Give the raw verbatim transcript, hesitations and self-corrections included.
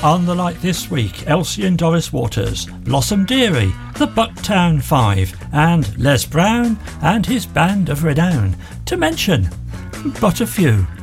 On the Light this week, Elsie and Doris Waters, Blossom Dearie, the Bucktown Five, and Les Brown and his band of renown, to mention but a few.